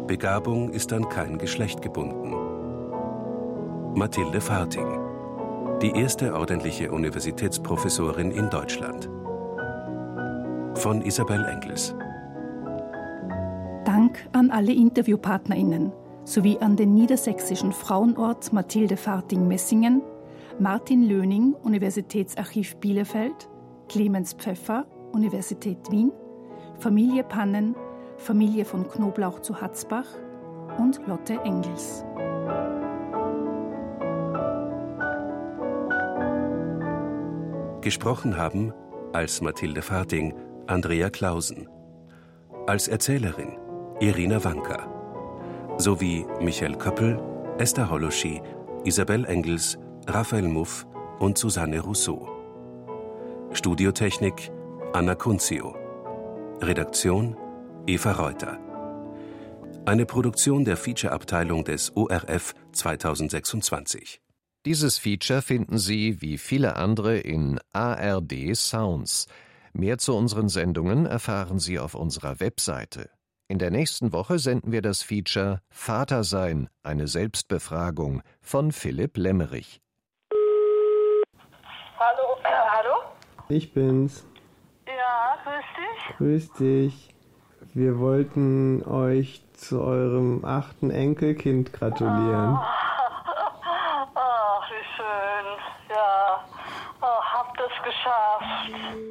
Begabung ist an kein Geschlecht gebunden. Mathilde Farting, die erste ordentliche Universitätsprofessorin in Deutschland. Von Isabel Engels. Dank an alle InterviewpartnerInnen sowie an den niedersächsischen Frauenort Mathilde Farting-Messingen, Martin Löning, Universitätsarchiv Bielefeld, Clemens Pfeffer, Universität Wien, Familie Pannen, Familie von Knoblauch zu Hatzbach und Lotte Engels. Gesprochen haben als Mathilde Farting Andrea Clausen, als Erzählerin Irina Wanka, sowie Michael Köppel, Esther Holoschi, Isabel Engels, Raphael Muff und Susanne Rousseau. Studiotechnik Anna Kunzio. Redaktion Eva Reuter. Eine Produktion der Feature-Abteilung des ORF 2026. Dieses Feature finden Sie wie viele andere in ARD Sounds. Mehr zu unseren Sendungen erfahren Sie auf unserer Webseite. In der nächsten Woche senden wir das Feature Vater sein, eine Selbstbefragung von Philipp Lemmerich. Hallo, hallo? Ich bin's. Ja, grüß dich. Grüß dich. Wir wollten euch zu eurem 8. Enkelkind gratulieren. Ach, wie schön. Ja, habt es geschafft.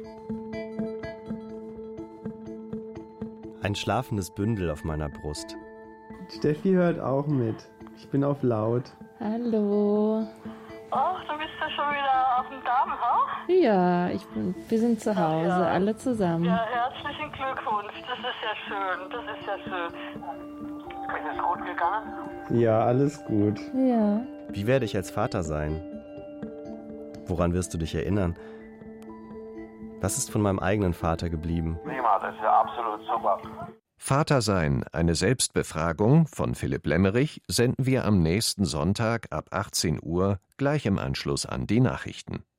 Ein schlafendes Bündel auf meiner Brust. Steffi hört auch mit. Ich bin auf laut. Hallo. Ach, du bist ja schon wieder auf dem Damm, ha? Ja, wir sind zu Hause, ja. alle zusammen. Ja, herzlichen Glückwunsch. Das ist ja schön. Das ist ja schön. Ist es gut gegangen? Ja, alles gut. Ja. Wie werde ich als Vater sein? Woran wirst du dich erinnern? Was ist von meinem eigenen Vater geblieben? Prima, das ist ja absolut super. Vater sein, eine Selbstbefragung von Philipp Lemmerich senden wir am nächsten Sonntag ab 18 Uhr gleich im Anschluss an die Nachrichten.